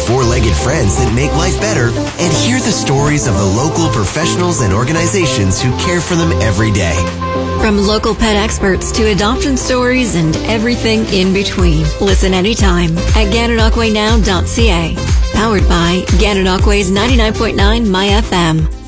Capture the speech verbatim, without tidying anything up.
four-legged friends that make life better, and hear the stories of the local professionals and organizations who care for them every day. From local pet experts to adoption stories and everything in between. Listen anytime at gananoquay now dot c a. Powered by Gananoquay's ninety-nine point nine My F M.